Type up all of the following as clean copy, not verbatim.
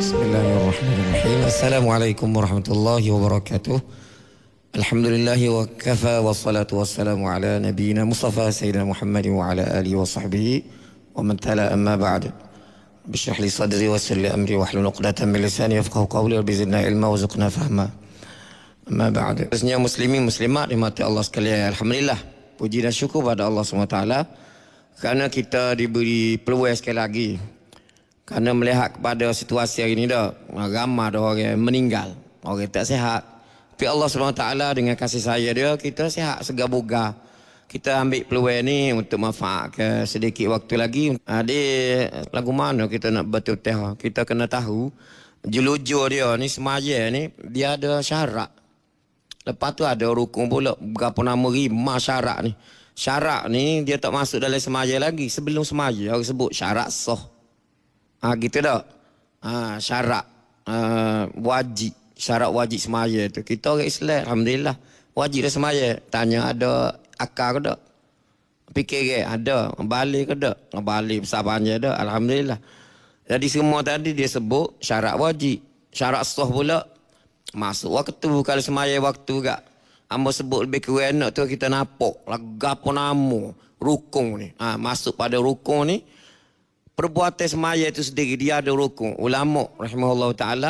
Bismillahirrahmanirrahim. Assalamualaikum warahmatullahi wabarakatuh. Alhamdulillahi wa kafa wa salatu wassalamu ala nabiyyina Mustafa Sayyidina Muhammad wa ala alihi wa sahbihi wa man tala amma ba'd. Bishrah li sadri wa yassir li amri wahlul 'uqdatam min lisani yafqahu qawli wa bizidna ilma wa zuqna fahma. Amma ba'd. Sebenarnya muslimin muslimat dimati Allah sekalian. Alhamdulillah, puji dan syukur pada Allah SWT kerana kita diberi peluang sekali lagi. Kerana melihat kepada situasi hari ini dah, ramai dah orang meninggal, orang tak sihat. Tapi Allah SWT dengan kasih sayang dia, kita sihat segar bugar. Kita ambil peluang ni untuk manfaatkan sedikit waktu lagi. Lagu mana kita nak betul teh? Kita kena tahu jelujur dia ni semaya ni dia ada syarat. Lepas tu ada rukun pula, berapa nama lima syarat ni. Syarat ni dia tak masuk dalam semaya lagi. Sebelum semaya orang sebut syarat sah. Gitu tak? Syarat wajib. Syarat wajib semaya tu. Kita orang Islam, alhamdulillah, wajib dah semaya. Tanya ada akal ke tak? Fikir ke? Ada. Balik ke tak? Balik besar panjang dah, alhamdulillah. Jadi semua tadi dia sebut syarat wajib. Syarat sah pula masuk waktu. Kalau semaya waktu gak amba sebut lebih kurang nak tu kita nampak gapo nama rukun ni. Masuk pada rukun ni. Perbuatan semaya itu sendiri dia ada rukun. Ulama rahimahullah ta'ala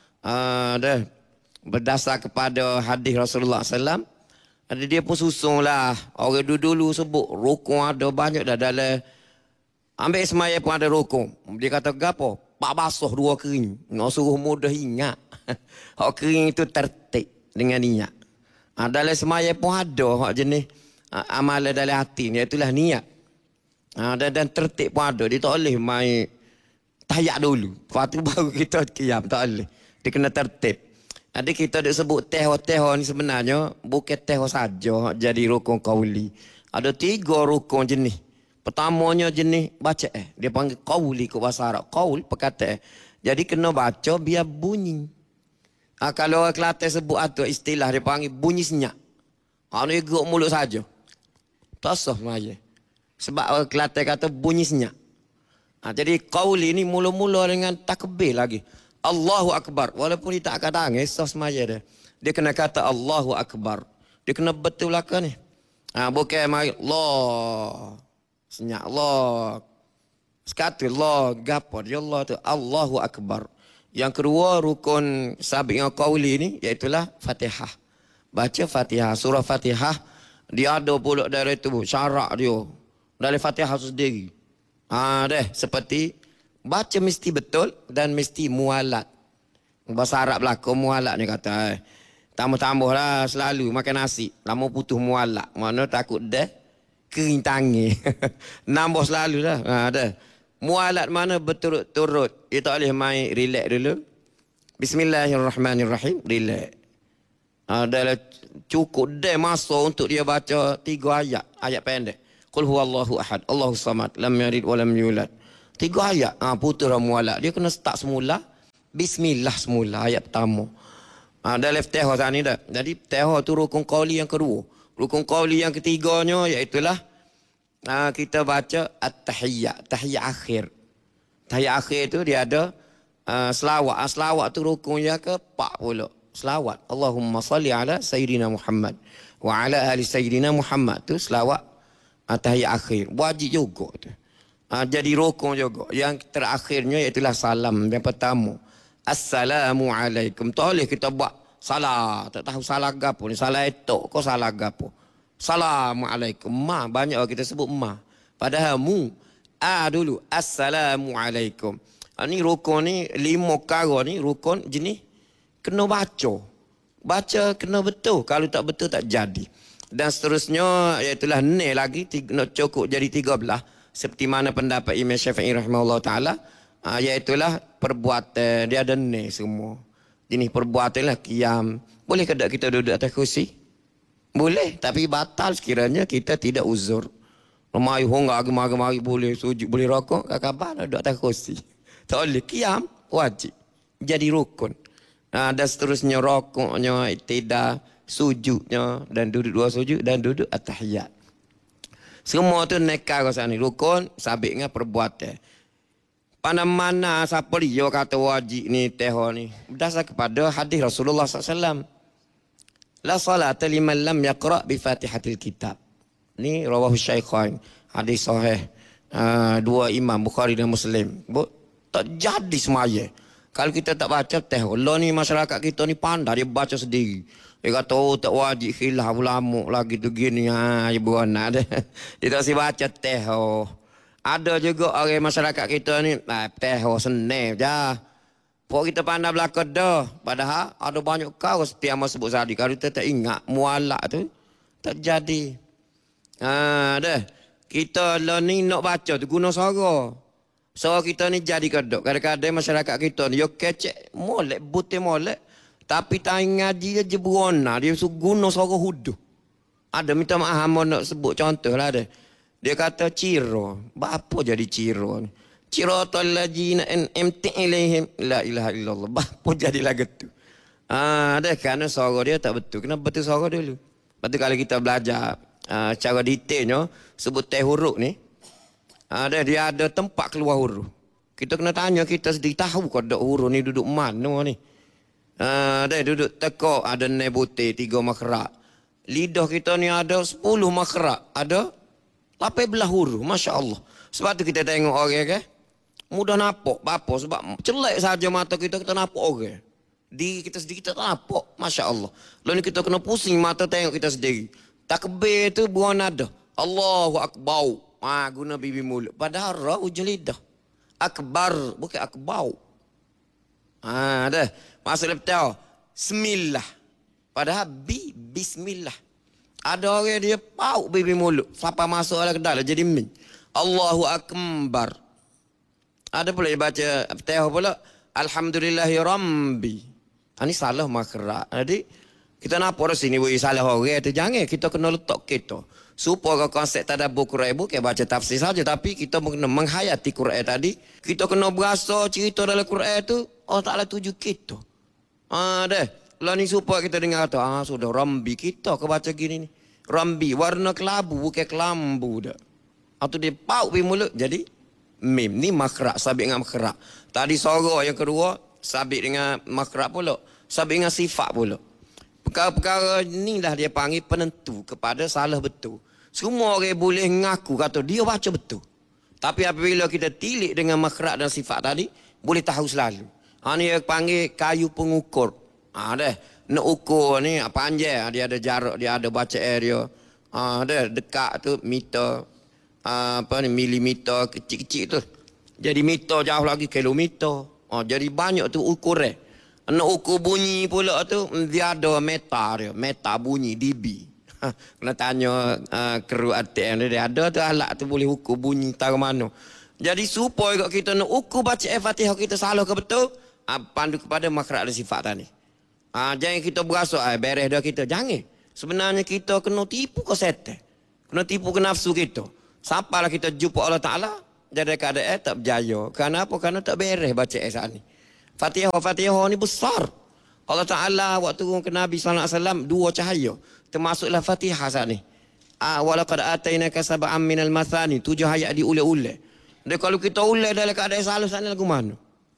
berdasar kepada hadis Rasulullah SAW, dia pun susung lah. Orang dulu sebut rukun ada banyak dah dalam. Ambil semaya pun ada rukun. Dia kata gapo? Pak basuh dua kering. Nak suruh mudah ingat. Hak kering itu tertib dengan niat. Dalam semaya pun ada hak jenis amalan dalam hati ni, itulah niat. Dan tertib pun ada. Dia tak boleh main tayak dulu. Lepas tu baru kita qiyam. Tak boleh. Dia kena tertib. Jadi kita ada sebut teho-teho ni sebenarnya bukan teho saja jadi rukun qauli. Ada 3 rukun jenis. Pertamanya jenis baca. Dia panggil qauli ke bahasa Arab. Qaul perkataan. Jadi kena baca biar bunyi. Kalau orang Kelantan sebut atau istilah dia panggil bunyi senyap. Ini geruk mulut saja. Tak sah semaya. Sebab orang Kelantan kata bunyi senyap. Jadi qauli ni mula-mula dengan takbir lagi. Allahu Akbar. Walaupun dia tak akan tangis, sah semaya dia. Dia kena kata Allahu Akbar. Dia kena betul belakang ni. Bukan mari Allah. Senyap Allah. Sekatu Allah. Gapa dia Allah tu. Allahu Akbar. Yang kedua rukun sabit dengan qauli ni, iaitulah Fatihah. Baca Fatihah. Surah Fatihah. Dia ada pula dari tu syarat dia. Dari Fatihah sendiri. Seperti baca mesti betul dan mesti mualat. Bahasa Arab berlaku mualat ni kata. Tambah-tambah lah selalu makan nasi. Lama putus mualat. Mana takut dah kering tangi. Nambah selalu lah. Mualat mana berturut-turut. Dia tak boleh main relax dulu. Bismillahirrahmanirrahim. Relax. Dah cukup dah masa untuk dia baca 3 ayat. Ayat pendek. Qul huwallahu ahad, Allahu samad, lam yalid wa lam yulad. 3 ayat. Putus mualat. Dia kena start semula. Bismillah semula ayat pertama. Dah left teho tadi dah. Jadi teho tu rukun qauli yang kedua. Rukun qauli yang ketiganya iaitulah kita baca at-tahiyyat, tahiyyat akhir. Tahiyyat akhir tu dia ada selawat. Selawat tu rukun yang ke-4 pula. Selawat. Allahumma salli ala Sayyidina Muhammad wa ala ali Sayyidina Muhammad tu selawat. Tahiyyat akhir. Wajib juga tu. Jadi rukun juga. Yang terakhirnya iaitulah salam. Yang pertama. Assalamualaikum. Tak boleh kita buat salah. Tak tahu salah gapo ni. Salah etok kau salah gapo. Assalamualaikum. Banyak orang kita sebut ma. Padahal mu. Dulu. Assalamualaikum. Ni rukun ni 5 perkara ni rukun jenis kena baca. Baca kena betul. Kalau tak betul tak jadi. Dan seterusnya iaitulah ni lagi nak cukup jadi 13 seperti mana pendapat Imam Syafi'i rahimahullah taala, iaitulah perbuatan dia ada ni semua. Jenis perbuatan lah qiyam. Boleh ke tak kita duduk atas kursi? Boleh, tapi batal sekiranya kita tidak uzur. Ramai honggak gemar-gemar boleh sujud, boleh rokok, khabar duduk atas kursi. Tak boleh qiyam wajib. Jadi rukun. Dan seterusnya rokoknya tidak sujudnya dan duduk 2 sujud dan duduk at-tahiyyat. Semua tu nekar rasa ni rukun sabit dengan perbuatan. Pada mana siapa dia kata wajib ni teho ni? Berdasar kepada hadis Rasulullah SAW. La salata liman lam yaqra' bi Fatihatil Kitab. Ni rawahu Syaikhain. Hadis sahih. Dua imam Bukhari dan Muslim. Tak jadi semaya. Kalau kita tak baca teho. Allah ni masyarakat kita ni pandai dia baca sendiri. Dia kata tak wajib khilaf ulama lagi tu gini ibu anak dia. Dia tak si baca teho. Ada juga orang masyarakat kita ni, teho senang je. Pok kita pandai belakang dah. Padahal ada banyak kau setiap masa sebut tadi. Kalau kita tak ingat mualak tu, tak jadi. Dah. Kita lah ni nak baca tu guna suara. Suara kita ni jadi kedok. Kadang-kadang masyarakat kita ni, dia kecek molek, butir molek. Tapi tak ngaji je berona. Dia guna suara huduh. Ada minta maaf, nak sebut contoh lah ada. Dia kata ciro. Apa jadi ciro ni? Ciro tallajina NMT ilaihim. La ilaha illallah. Apa jadi lagu tu? Ada kerana suara dia tak betul. Kena betul suara dulu. Lepas tu kalau kita belajar cara detailnya, sebut teh huruf ni. Dia ada tempat keluar huruf. Kita kena tanya kita sendiri tahu kau dok huruf ni duduk mana ni. Dia duduk tekok. Ada nebuti 3 makhraj. Lidah kita ni ada 10 makhraj. Ada 18 huruf, Masya Allah. Sebab tu kita tengok orang ke, mudah nampak. Apa? Sebab celak saja mata kita nampak orang. Di kita sendiri kita tak nampak, Masya Allah. Lalu kita kena pusing mata tengok kita sendiri. Takbir tu buang nada. Allahu Akbar. Guna bibi mulut. Padahal ra ujung lidah. Akbar, bukan akbau. Dah. Maksud betul. Bismillah. Padahal bismillah. Ada orang dia pauk bibi mulut. Siapa masuk dalam kedai jadi min. Allahu Akbar. Ada pula dia baca Fatihah pula. Alhamdulillahi Rabbi. Ini salah makhraj. Jadi kita nampak di sini salah orang tu. Jangan kita kena letak kita. Supaya konsep tadabbur Quran bukan baca tafsir saja. Tapi kita kena menghayati Quran tadi. Kita kena berasa cerita dalam Quran tu. Allah Ta'ala tuju kita. Dah. Lah ni supaya kita dengar tu, sudah Rambi kita ke baca gini ni. Rambi, warna kelabu bukan kelambu dah. Atau dia pauk di mulut jadi mim. Ni makhraj, sabit dengan makhraj. Tadi suara yang kedua, sabit dengan makhraj pula. Sabit dengan sifat pula. Perkara-perkara ni lah dia panggil penentu kepada salah betul. Semua orang boleh ngaku kata dia baca betul. Tapi apabila kita tilik dengan makhraj dan sifat tadi, boleh tahu selalu. Ni dia panggil kayu pengukur. Dah. Nak ukur ni panjang, dia ada jarak, dia ada baca area. Dah dekat tu meter, milimeter kecil-kecil tu. Jadi meter jauh lagi kilometer. Jadi banyak tu ukuran. Nak ukur bunyi pula tu dia ada meta dia, meta bunyi dB. Kena tanya kru ATM dia ada tu alat tu boleh ukur bunyi tahu mana. Jadi supaya kita nak ukur baca Al-Fatihah kita salah ke betul, pandu kepada makhraj dan sifat tadi. Jangan kita berasa beres dah kita. Jangan. Sebenarnya kita kena tipu ke setan. Kena tipu ke nafsu kita. Sampailah kita jumpa Allah Ta'ala. Jadi keadaan tak berjaya. Kenapa? Kerana tak beres baca saat ni. Fatihah ni besar. Allah Ta'ala waktu turun ke Nabi SAW 2 cahaya. Termasuklah Fatihah saat ni. Walaqad atainaka sab'an minal mathani. 7 ayat diulang-ulang. Dan kalau kita ulang dalam keadaan salah saat ni lagu mana?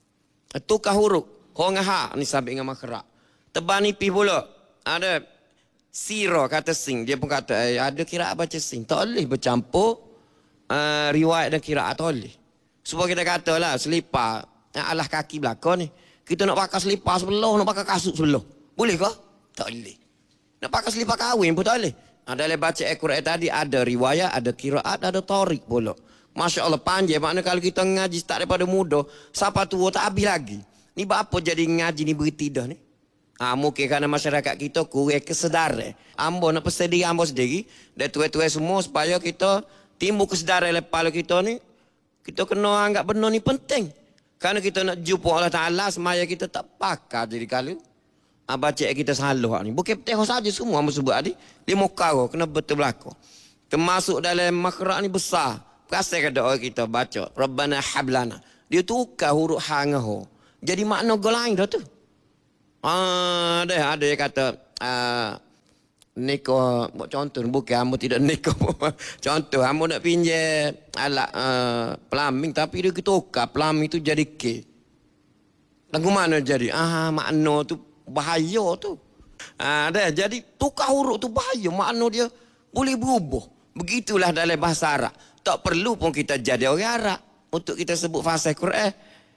Tukar huruf. Hongah ni sabit dengan makhraj. Tebani pi pula. Ada sira kata sing. Dia pun kata ada kiraat baca sing. Tak boleh bercampur riwayat dan kiraat tak boleh. Supaya kita katalah selipar alah kaki belakang ni. Kita nak pakai selipar sebelah, nak pakai kasut sebelah. Boleh ke? Tak boleh. Nak pakai selipar kahwin pun tak boleh. Dalam baca Al-Quran tadi ada riwayat, ada kiraat, ada tarik pula. Masya Allah panjang. Maknanya kalau kita ngaji start daripada muda, siapa tua tak habis lagi. Ni apa jadi ngaji ni bertidah ni? Mungkin kerana masyarakat kita kurang kesedaran. Ambo nak pesan diri ambo sendiri. Dan tuan-tuan semua supaya kita timbul kesedaran dalam kepala kita ni. Kita kena anggap benda ni penting. Kerana kita nak jumpa Allah Ta'ala semaya kita tak pakar jadi kalau baca kita salah ni. Bukan petihah saja semua ambo sebut tadi. 5 kara kena betul berlaku. Termasuk dalam makhraj ni besar. Perasan kada orang kita baca Rabbana hablana. Dia tukar huruf ha dengan ho. Jadi makna go lain dah tu. Ada yang kata Neko, buat contoh, bukan hamba tidak neko. Contoh, hamba nak pinjam alat plumbing, tapi dia tukar plumbing tu jadi K. Lagu mana jadi? Makna tu bahaya tu. Jadi tukar huruf tu bahaya, makna dia boleh berubah. Begitulah dalam bahasa Arab. Tak perlu pun kita jadi orang Arab untuk kita sebut fasih Quran.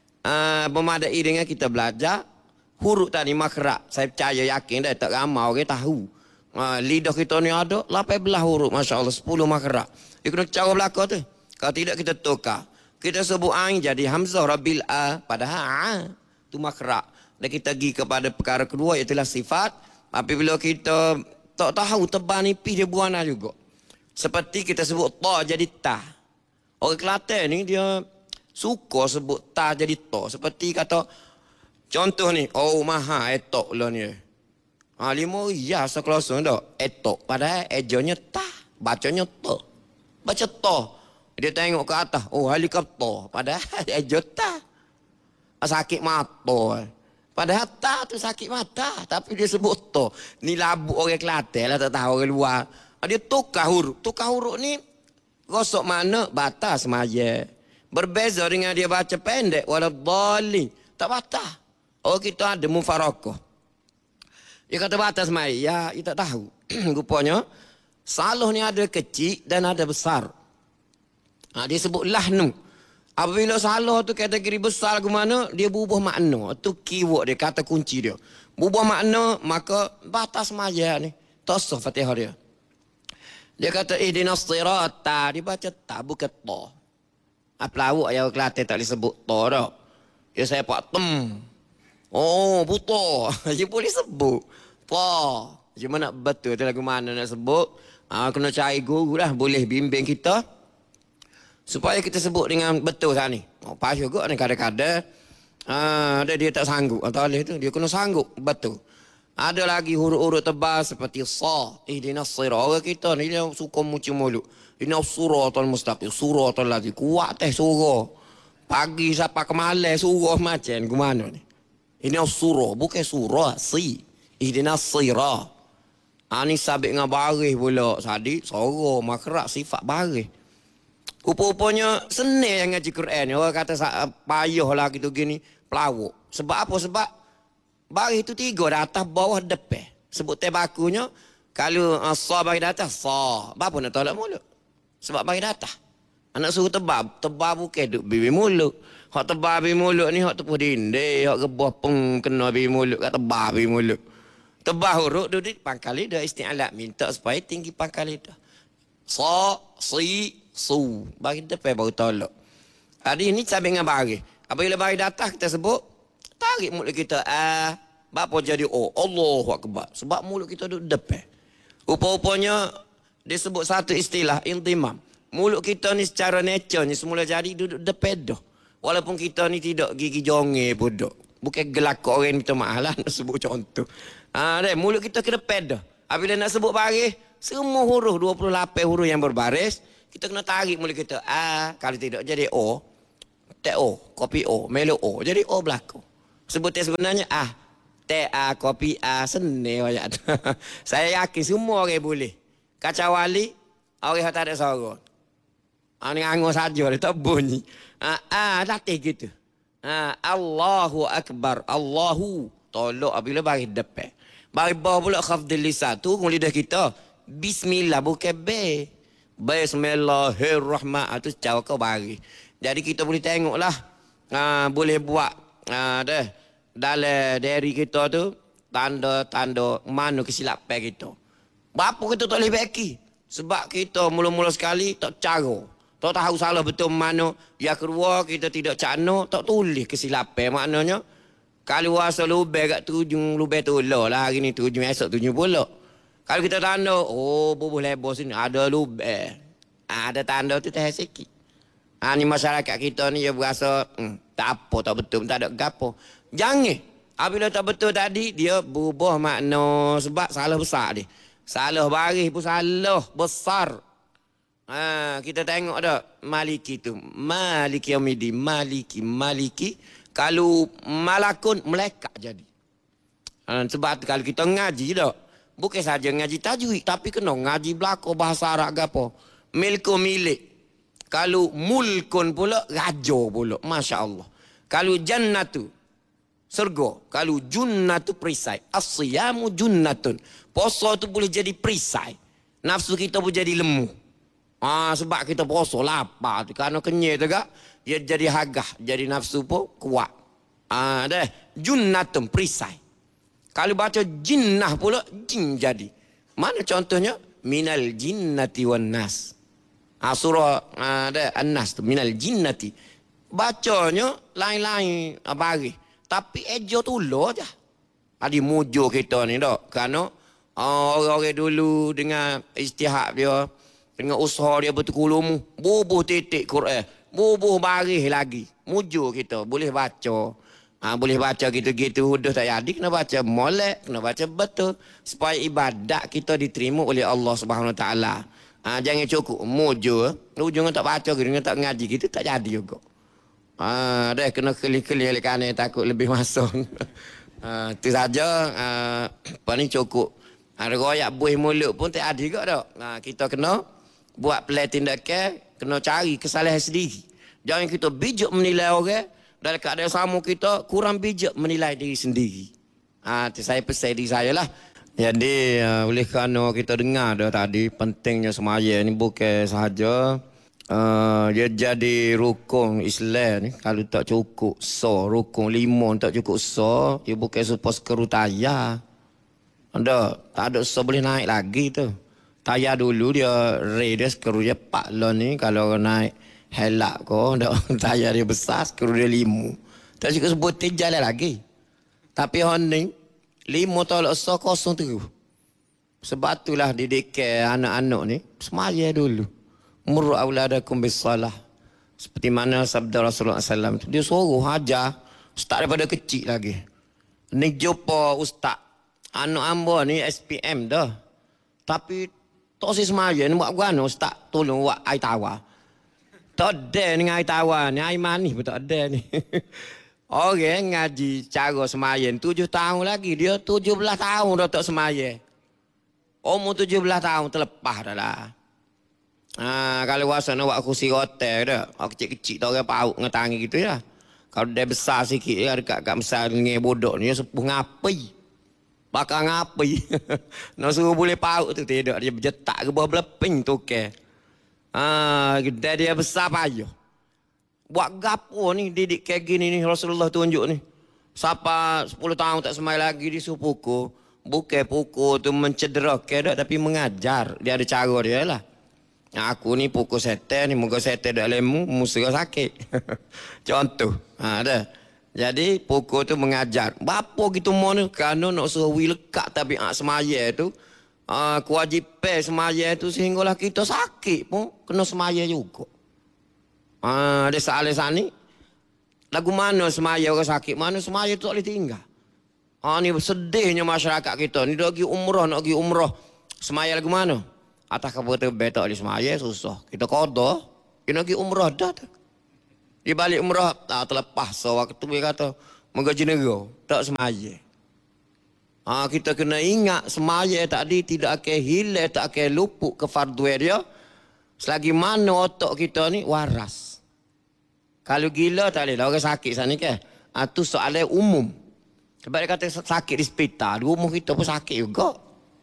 Memadai dengan kita belajar huruf tadi makhraj. Saya percaya yakin dah tak ramai orang tahu. Lidah kita ni ada 18 huruf, masya-Allah, 10 makhraj. Dia kena cara belaka tu. Kalau tidak kita tukar. Kita sebut ain jadi hamzah rabil a, padahal tu makhraj. Dan kita pergi kepada perkara kedua, iaitu sifat. Apabila kita tak tahu tebal nipis dia buana juga. Seperti kita sebut ta jadi ta. Orang Kelantan ni dia suka sebut ta jadi ta. Seperti kata contoh ni, oh maha etok lah ni. Lima ya sekelosong tak etok. Padahal ejonya ta, bacanya ta. Baca ta. Dia tengok ke atas, oh helikopter. Padahal ejo ta. Sakit mata. Padahal ta tu sakit mata, tapi dia sebut ta. Ni labuk orang Kelantan lah, tak tahu orang luar. Dia tukar huruf. Tukar huruf ni rosok mana batas maya. Berbeza dengan dia baca pendek waladhdallin. Tak batas. Oh kita ada mufarakah. Dia kata batas maya, ya kita tak tahu. Rupanya salah ni ada kecil dan ada besar. Dia sebut lahnu. Apabila salah tu kategori besar ke mana, dia berubah makna. Itu keyword dia, kata kunci dia. Berubah makna, maka batas maya ni. Tak sah Fatihah dia. Dia kata ihdinas sirata, dia baca ta bukan ta. Pelawak yang Kelantan tak boleh sebut ta dah. Ya saya pak tem. Oh, buta. Dia boleh sebut ta. Cuma nak betul tu lagu mana nak sebut. Kena cari guru lah, boleh bimbing kita supaya kita sebut dengan betul saat ni. Pas juga ni kadang-kadang dia tak sanggup atau oleh tu dia kena sanggup betul. Ada lagi huruf-huruf tebal seperti sa, ihdinas sirat. Orang kita ni dia suka muci mulut. Ihdinas siratal mustaqim, suratal ladzina. Kuat teh surah. Pagi sampai ke malam surah macam ke mana ni? Ihdinas surah, bukan surah, si. Ihdinas sirat. Ni sabit dengan baris pula. Sadik, surah, makhraj, sifat baris. Rupa-rupanya senang yang ngaji Quran ni. Orang kata payah lah gitu gini. Pelawak. Sebab apa? Sebab baris itu 3 dah, atas bawah depan. Sebut tebakunya, kalau sa baris atas, sa. Apa nak tolak mulut? Sebab baris atas. Anak suruh tebal bukan duk bibir mulut. Hak tebal bibir mulut ni, hak tepuk dinding, hak rebah peng kena bibir mulut, kat tebal bibir mulut. Tebal huruf duduk di pangkal lidah, isti'alat. Minta supaya tinggi pangkal lidah. Sa, si, su. Baris depan baru tolak. Hari ni sambil dengan baris. Apabila baris atas kita sebut, tarik mulut kita. Bapa jadi O. Allahu Akbar. Sebab mulut kita duduk depan. Rupa-rupanya dia sebut satu istilah intimam. Mulut kita ni secara nature ni semula jadi duduk depan dah. Walaupun kita ni tidak gigi jonge pun duduk. Bukan gelak orang minta maaf lah nak sebut contoh. Mulut kita ke depan dah. Apabila nak sebut baris, semua huruf 28 huruf yang berbaris, kita kena tarik mulut kita. Kalau tidak jadi O. Tak O. Kopi O. Melo O. Jadi O belakang. Sebutan sebenarnya T-A, kopi A, seni ayat. Saya yakin semua orang boleh. Kacau wali, orang yang tak ada suara. Ini anggur saja, dia tak bunyi. Latih gitu. Allahu Akbar, Allahu. Tolok apabila baris depan. Baris bawah pula khafdil lisan. Turun lidah kita. Bismillah, bukan B. Bismillahirrahmanirrahim. Itu cara kau baris. Jadi kita boleh tengoklah. Boleh buat. Dalam diri kita tu tanda-tanda mana kesilapan kita. Berapa kita tak boleh baiki? Sebab kita mula-mula sekali tak cara. Tak tahu salah betul mana. Yang kedua kita tidak cakna, tak tulis kesilapan. Maknanya kalau rasa lubang kat tujung, lubang tu lah hari ni tujung, esok tujung pula. Kalau kita tanda, oh bubuh lebar sini ada lubang. Ada tanda tu tak sikit. Ni masyarakat kita ni dia berasa tak apa, tak betul, tak ada gapo. Jangan. Apabila tak betul tadi, dia berubah makna sebab salah besar dia. Salah baris pun salah besar. Kita tengok dah Maliki tu. Maliki Yaumiddin. Maliki. Kalau malakun, melekat jadi. Sebab kalau kita ngaji dah, Bukan saja ngaji tajwid, tapi kena ngaji belaka bahasa Arab gapo. Milku milik. Kalau mulkun pula, raja pula. Masya Allah. Kalau jannatu, surga. Kalau junnatu perisai. As-siyamu junnatun. Puasa tu boleh jadi perisai. Nafsu kita pun jadi lemu. Sebab kita puasa lapar tu. Kerana kenyai tu kak, dia jadi hagah. Jadi nafsu pun kuat. Dah. Junnatun perisai. Kalau baca jinnah pula, jin jadi. Mana contohnya? Minal jinnati wan nas. Surah An-Nas tu. Minal jinnati. Bacanya lain-lain bagi. Tapi ejo tu lo aja. Adi mujo kita ni dok. Kerana orang-orang dulu dengan istihad dia, dengan usaha dia bertekulumu, bubuh titik Quran, bubuh baris lagi. Mujo kita. Boleh baca. Boleh baca gitu-gitu, udah tak jadi, kena baca molek, kena baca betul. Supaya ibadat kita diterima oleh Allah Subhanahu Wa Taala. Jangan cukup mujo, ujungnya tak baca gitu, tak ngaji gitu, tak jadi juga. Dah kena kelih-kelih oleh kerana takut lebih masuk. Itu saja, apa ni cukup. Royak buih mulut pun tak ada juga tak. Kita kena buat plan tindakan, kena cari kesalahan sendiri. Jangan kita bijak menilai orang. Dalam keadaan sama kita kurang bijak menilai diri sendiri. Saya pesan diri saya lah. Jadi oleh kerana kita dengar dah tadi pentingnya sembahyang ni bukan sahaja dia jadi rukun Islam ni. Kalau tak cukup rukun 5 tak cukup dia bukan supaya sekeru tayar. Tak ada boleh naik lagi tu. Tayar dulu dia dia sekeru dia 4 lon ni. Kalau naik helak kau, tayar dia besar, skru dia 5. Tak cukup sebutin jalan lagi. Tapi honing 5 tolak kosong terus. Sebab itulah didikan anak-anak ni semaya dulu. Muru auladakum bisalah. Seperti mana sabda Rasulullah SAW. Dia suruh ajar start daripada kecil lagi. Ni jumpa ustaz. Anak hamba ni SPM dah. Tapi tak si semaya ni buat gana ustaz tolong buat air tawar. Tak ada dengan air tawar ni, air manis pun tak ada ni. Orang ngaji cara semayan 7 tahun lagi, dia 17 tahun dah tak semayan. Umur 17 tahun terlepas dah lah. Kalau rasa nak buat kursi hotel dah, kecil-kecil tak orang paut dengan tangan gitu ya. Kalau dia besar sikit ya, dekat besar dengan bodoh ni, dia sepuh ngapai. Bakal ngapai. Nak suruh boleh paut tu tidak, dia berjetak ke bawah beleping tu ke. Dia besar payah. Buat gapo ni didik kayak gini ni Rasulullah tunjuk ni. Siapa 10 tahun tak semai lagi disuruh pukul. Bukan pukul tu mencederakan dak, tapi mengajar. Dia ada cara dia lah. Aku ni pukul setan ni, moga setan dak lemu, musuh sakit. Contoh. Dah. Jadi pukul tu mengajar. Bapa gitu mau ni kerana nak suruh lekat tabiat semaya tu. Kewajipan semaya itu sehinggalah kita sakit pun kena semaya juga. Ada soalan ni. Lagu mana semaya orang sakit, mana semaya tu tak boleh tinggal. Ni sedihnya masyarakat kita. Ni nak pergi umrah, semaya lagu mana? Atas kapal tebal tak boleh semaya, susah. Kita kodoh, kita nak pergi umrah dah tu. Dia balik umrah, terlepas. So waktu dia kata, menggaji negara, tak semaya. Kita kena ingat semaya tadi tidak akan hilang, tak akan luput kefarduan dia. Selagi mana otak kita ni waras. Kalau gila tak boleh lah, orang sakit sana ke. Itu soalan umum. Sebab dia kata sakit di hospital, di rumah kita pun sakit juga.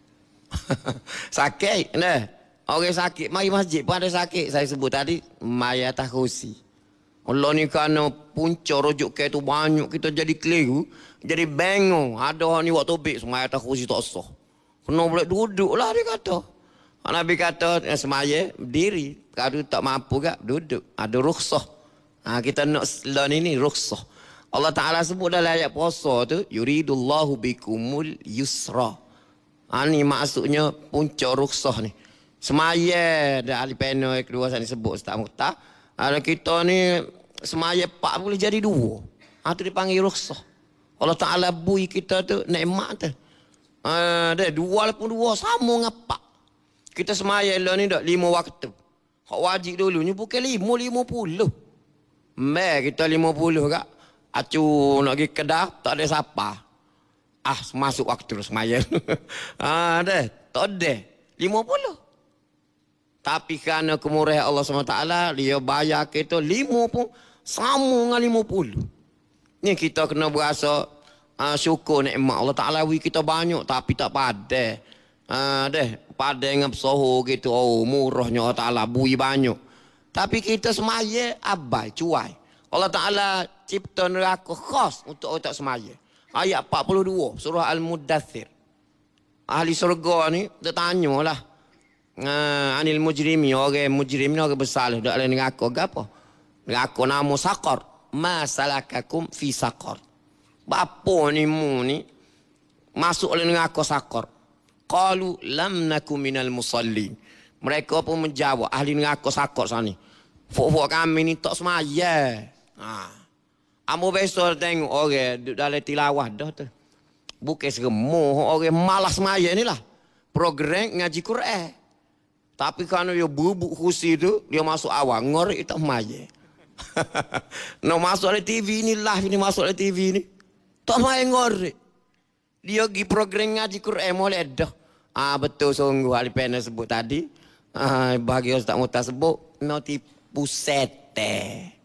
Sakit, nah. Orang sakit, mari masjid pun ada sakit. Saya sebut tadi, mari atas kursi. Allah ni kerana punca rujuk ke tu banyak kita jadi keliru, jadi bengong. Ada orang ni buat tobik semaya atas kursi tak sah. Kena boleh duduk lah dia kata. Nabi kata semaya berdiri. Kalau tak mampu tak duduk. Ada rukhsah. Kita nak learn ini rukhsah. Allah Ta'ala sebut dalam ayat puasa tu, yuridullahu bikumul yusra. Ini maksudnya punca rukhsah ni. Semaya dah ahli panel kedua saya sebut Ustaz Mukhtar. Ada kita ni semaya 4 boleh jadi 2. Itu dipanggil rukhsah. Allah Ta'ala bui kita tu nikmat tu. Ada 2 pun 2 sama dengan 4. Kita semaya lah ni dah 5 waktu. Hak wajib dulu ni bukan 50. Kita 50 kak. Acu nak pergi Kedah tak ada siapa. masuk waktu semaya. Dah, tak ada. 50. Tapi kerana kemurahan Allah SWT, dia bayar kita 50 sama dengan 50. Ni kita kena berasa syukur nikmat Allah Ta'ala beri kita banyak tapi tak padan. Padan dengan pesohor gitu. Oh, murahnya Allah Ta'ala beri banyak. Tapi kita semaya abai, cuai. Allah Ta'ala cipta neraka khas untuk orang tak semaya. Ayat 42 surah Al-Muddathir. Ahli surga ni dia tanyalah anil mujrimi, orang mujrim ni orang bersalah dak dalam neraka ke apa? Neraka nama Saqar. Ma salakakum fi Saqar. Bapa ni mu ni masuk dalam neraka Saqar. Qalu lam nakum minal musallin. Mereka pun menjawab ahli neraka Saqar sana ni. Fok-fok kami ni tak semaya. Amo besok tengok orang duduk dalam tilawah dah tu. Bukan seremuh orang malas semaya ni lah. Program ngaji Quran. Tapi kerana dia bubuk kursi tu, dia masuk awal. Ngorek tak semaya. Nak masuk dalam TV ni, live ni masuk dalam TV ni. Tak semaya ngorek. Dia pergi program ngaji Quran boleh dah. Betul sungguh ahli panel sebut tadi. Bagi Ustaz Muhtar sebut, nak tipu sete.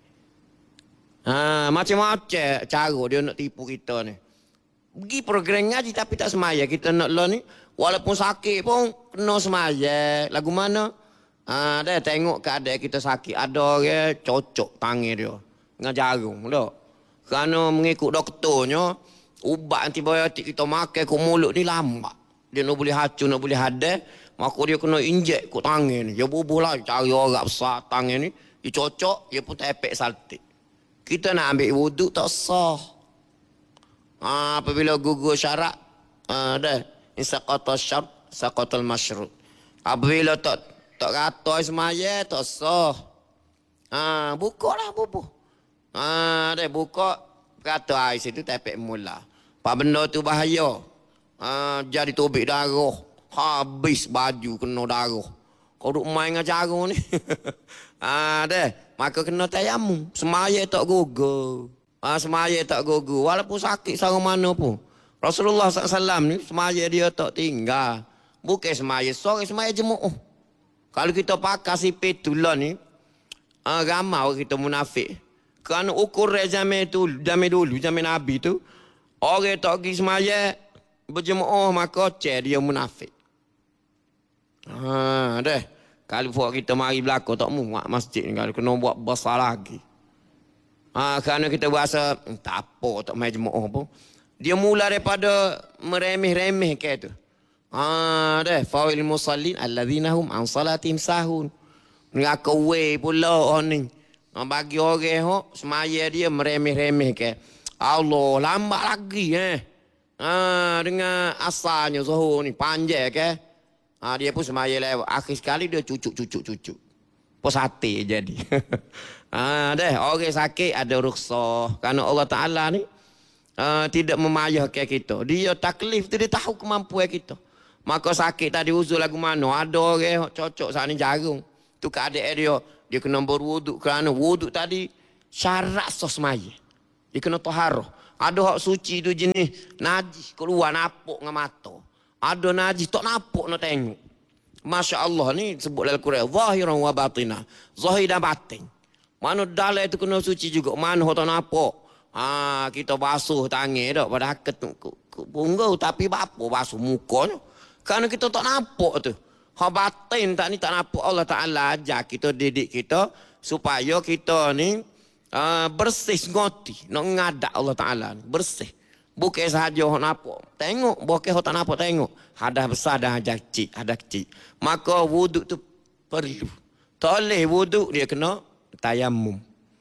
Macam-macam cara dia nak tipu kita ni. Pergi program ngaji tapi tak semaya. Kita nak lo ni, walaupun sakit pun kena semaya. Lagu mana? Dia tengok keadaan kita sakit. Ada orang cocok tangan dia dengan jarum. Tak? Kerana mengikut doktornya, ubat antibiotik kita makan ke mulut ni lambat. Dia nak boleh hacun, nak boleh hadas. Maka dia kena injek ke tangan ni. Dia bubuh lah cari orang besar tangan ni. Dia cocok, dia pun tepek saltik. Kita nak ambil wuduk tak sah. Apabila gugur syarat, insaqatal syart, saqatal masyrut. Apabila tak kata semaya, tak sah. Buka lah bubuh. Buka, kata air situ tepek mula. Pak benda tu bahaya. Jadi tubik darah. Habis baju kena darah. Kau duk main dengan jarum ni. Maka kena tayamum. Semaya tak gugur. Semaya tak gugur. Walaupun sakit sama mana pun. Rasulullah SAW ni semaya dia tak tinggal. Bukan semaya sore, semaya jemaah. Kalau kita pakai sipit tu lah ni, ramai orang kita munafik. Kerana ukuran zaman dulu, zaman Nabi tu, orang tak pergi semaya berjemaah maka dia munafik. Kalau buat kita mari belakang tak muat masjid ni. Kalau kena buat besar lagi. Kerana kita berasa tak apa tak main jemaah pun. Dia mula daripada meremeh-remeh ke tu. Fawil musallin alladzina hum an salatihim sahun. Neraka we pula ni. Bagi orang semaya dia meremeh-remeh ke. Allah lambat lagi dengan asalnya zuhur ni panjang ke. Dia pun semaya lewat. Akhir sekali dia cucuk. Pos hati jadi. Orang sakit ada rukhsah. Kerana Allah Ta'ala ni tidak memayahkan kita. Dia taklif tu dia tahu kemampuan kita. Maka sakit tadi usul lagu mana. Ada orang cocok saat ni jarum. Tu keadaan dia. Dia kena berwuduk. Kerana wuduk tadi syarat sah semaya. Dia kena taharah. Ada hak suci tu jenis najis keluar napuk dengan mata. Ada najis tak nampak nak tengok. Masya Allah ni sebut dalam Quran. Zahiran wa batinah. Zahir dan batin. Mana dalam itu kena suci juga. Mana tak nampak. Kita basuh tangan tak pada punggau. Tapi apa basuh mukanya. Kerana kita tak nampak tu. Batin tak ni tak nampak. Allah Ta'ala ajar kita didik kita. Supaya kita ni bersih ngoti. Nak ngadak Allah Ta'ala ni. Bersih. Bukan sahaja orang nampak. Tengok. Bukan orang tak nampak tengok. Hadas besar dan hadas kecil. Maka wuduk tu perlu. Tak boleh wuduk dia kena tayamum.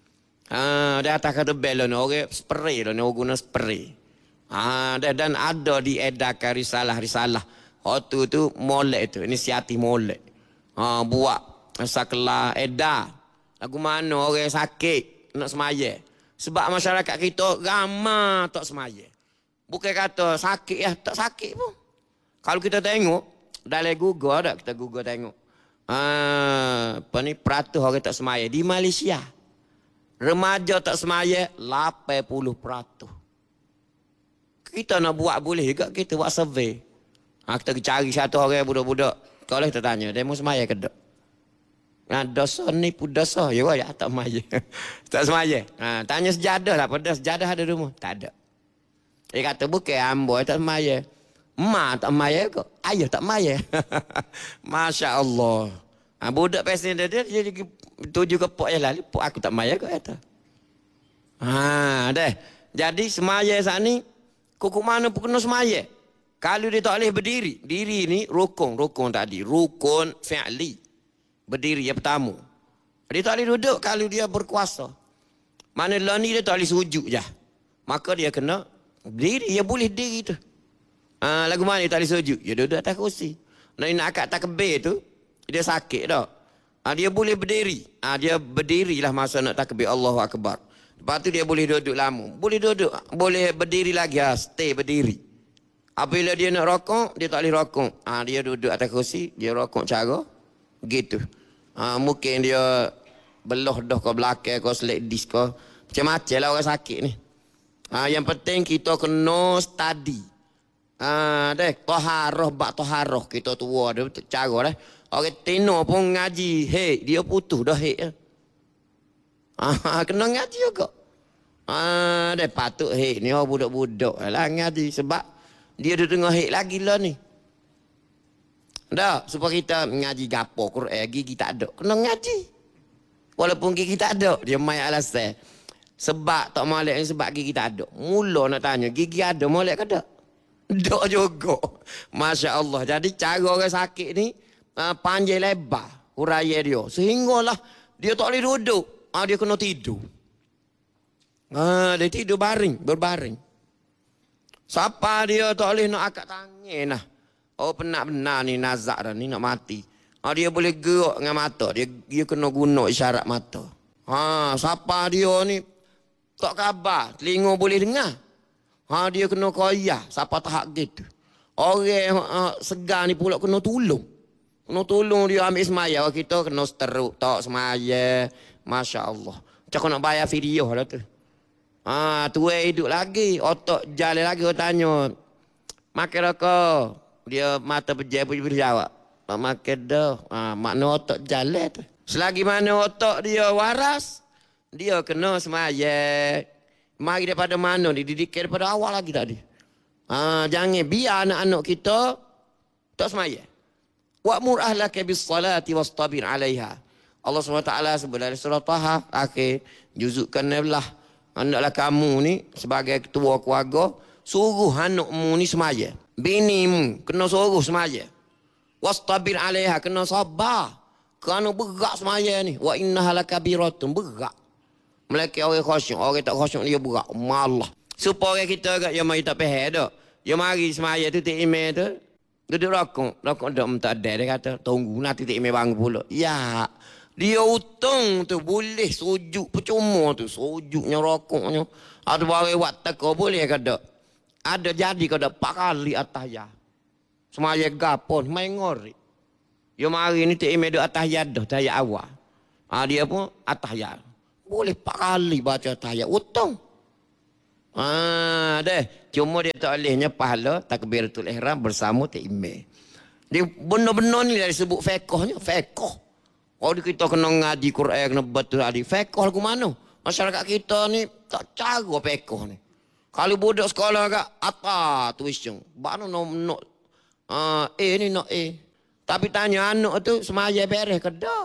Dia atas kata bel ni. Orang spray lah ni. Orang guna spray. Dan ada diedarkan risalah. Waktu tu molek tu. Inisiatif molek. Buat. Sakelah edar. Lagu mana orang sakit. Nak semaya. Sebab masyarakat kita ramai tak semaya. Bukan kata sakit ya, tak sakit pun. Kalau kita tengok, dalam Google ada, kita Google tengok. Peratus orang tak semaya. Di Malaysia, remaja tak semaya 80%. Kita nak buat boleh juga, kita buat survey. Kita cari satu orang budak-budak. Kalau kita tanya, dia mau semaya ke tak? Dosa ni pun dosa. Ya, tak semaya. Tak semaya. Tanya sejadah lah. Pada sejadah ada rumah. Tak ada. Dia kata, bukan amboi tak semaya. Mak tak semaya ke? Ayah tak semaya. Masya Allah. Budak pesen dia tuju ke pok je lah. Pok aku tak semaya ke? Kata. Deh. Jadi semaya saat ni, kuku mana pun kena semaya. Kalau dia tak boleh berdiri. Diri ni rukun tadi. Rukun fi'li. Berdiri yang pertama. Dia tak boleh duduk kalau dia berkuasa. Mana lah ni dia tak boleh sujud je. Maka dia kena berdiri. Dia boleh diri tu. Lagu mana dia tak boleh sujud? Dia duduk atas kursi. Nak akad takbir tu, dia sakit tak? Dia boleh berdiri. Dia berdirilah masa nak takbir Allahu Akbar. Lepas tu dia boleh duduk lama. Boleh duduk. Boleh berdiri lagi. Stay berdiri. Apabila dia nak rokok, dia tak boleh rokok. Dia duduk atas kursi. Dia rokok cara. Gitu. Mungkin dia belah dah ke belakang ke selek dis ke. Macam-macam lah orang sakit ni. Yang penting kita kena study. Toharoh bak toharoh. Kita tua ada cara dah. Orang tino pun ngaji. Hei, dia putus dah hei. Kena ngaji juga. Dia patut hek ni budak-budak lah ngaji sebab dia dah tengah hek lagi lah ni. Dah, supaya kita ngaji gapo Quran gigi tak ada. Kena ngaji. Walaupun gigi tak ada, dia mai alasan. Sebab tak molek ni sebab gigi tak ada. Mula nak tanya, gigi ada molek ke tak? Tak juga. Masya Allah. Jadi cara orang sakit ni panjang lebar huraya dia. Sehinggalah dia tak boleh duduk. Dia kena tidur. Dia tidur berbaring. Siapa dia tak boleh nak akad tangan lah. Penat benar ni nazak dah ni nak mati. Dia boleh gerak dengan mata. Dia kena guna isyarat mata. Siapa dia ni tak khabar. Telinga boleh dengar. Dia kena koyah. Siapa tahap gitu. Orang segar ni pula kena tolong. Kena tolong dia ambil semaya. Kita kena seteruk tak semaya. Masya Allah. Macam nak bayar video lah tu. Tua hidup lagi. Otak jalan lagi. Orang tanya. Makan rokok. Dia mata pejam pun jawab. Tak makan dah. Makna otak jalan tu. Selagi mana otak dia waras. Dia kena semaya. Mari daripada mana? Dididik daripada awal lagi tadi. Jangan biar anak-anak kita. Tak semaya. Wa'mur ahlaka bis salati wastabir alaiha. Allah SWT sebut dalam surah Taha akhir juzuk ke-16. Hendaklah kamu ni sebagai ketua keluarga suruh anakmu ni semaya. Binimu kena suruh semaya. Wastabir alaiha kena sabar. Kerana berat semaya ni. Wa innaha lakabiratun berat. Melaki orang khusyuk, orang tak khusyuk dia berat. Malah. Supaya kita agak yang mari tak faham dak. Yang mari semaya tu tik email tu duduk rokok dak minta ada dia kata tunggu nanti tik email bangun pula. Ya. Dia hutang tu boleh sujud percuma tu. Sujudnya rokoknya. Ada barang buat teka boleh ke tak? Ada jadi ke tak 4 kali atahiyah. Semaya gapon main ngori. Dia mari ni tak imej atahiyah dah tahiyat awal. Dia pun atahiyah. Boleh 4 kali baca atahiyah hutang. Deh. Cuma dia tak bolehnya pahala takbiratul ihram bersama tak imej. Dia benar-benar ni dari sebut fiqhnya, fiqh. Kalau kita kena ngaji Quran, kena betul tadi. Fiqh lagu mana? Masyarakat kita ni tak cara fiqh ni. Kalau budak sekolah agak atas tuition. Mana nak ni nak A. Tapi tanya anak tu semaya beres ke tak?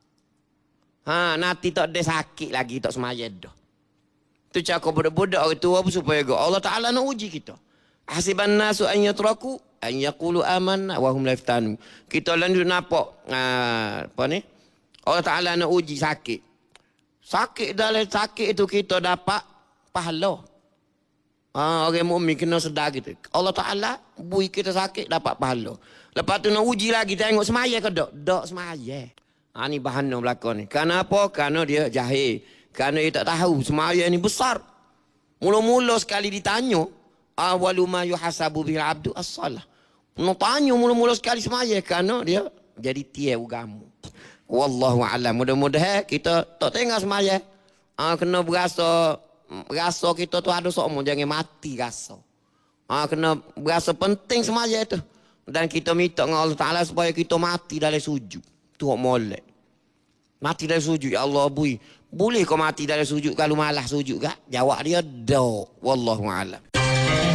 Nanti tak ada sakit lagi tak semaya dah. Tu cakap budak-budak orang tua supaya Allah Ta'ala nak uji kita. Hasiban nasu an yatraku an yaqulu amanna wa hum la yaftanu. Kita lanjut nampak apa ni? Allah Ta'ala nak uji sakit. Sakit dalam sakit itu kita dapat pahala. Orang mukmin kena sedar gitu. Allah Ta'ala bui kita sakit dapat pahala. Lepas tu nak uji lagi tengok semaya ke tak? Tak semaya. Ni bahana belakang ni. Kenapa? Kerana dia jahil. Kerana dia tak tahu semaya ni besar. Mula-mula sekali ditanya. Awalu ma yuhasabu bil abdu as-salah. Nak tanya mula-mula sekali semaya. Kerana dia jadi tiap agama. Wallahu a'lam. Mudah-mudahan kita tak tengok semaya. Kena berasa kita tu ada sokmo jangan mati rasa. Kena berasa penting semaya tu. Dan kita minta dengan Allah Ta'ala supaya kita mati dalam sujud. Tu hak molek. Mati dalam sujud. Ya Allah bui. Boleh kau mati dalam sujud kalau malah sujud kak? Jawab dia, dak. Wallahu'alam.